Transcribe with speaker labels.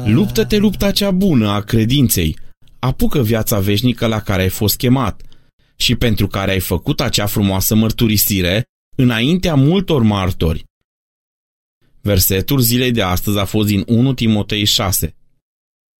Speaker 1: Luptă-te lupta cea bună a credinței, apucă viața veșnică la care ai fost chemat și pentru care ai făcut acea frumoasă mărturisire înaintea multor martori. Versetul zilei de astăzi a fost din 1 Timotei 6.